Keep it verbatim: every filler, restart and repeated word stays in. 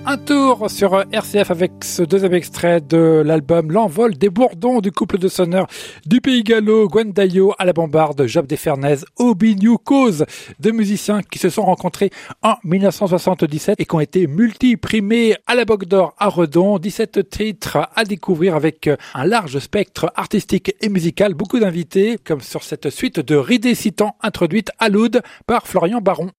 Un tour sur R C F avec ce deuxième extrait de l'album L'envol des bourdons du couple de sonneurs du Pays Gallo, Gwen Dayo à la bombarde, Job Desfernez, Obi New Cause, deux musiciens qui se sont rencontrés en dix-neuf cent soixante-dix-sept et qui ont été multi-primés à la Bogue d'Or à Redon. dix-sept titres à découvrir avec un large spectre artistique et musical, beaucoup d'invités, comme sur cette suite de Ridé Citant introduite à l'Aude par Florian Baron.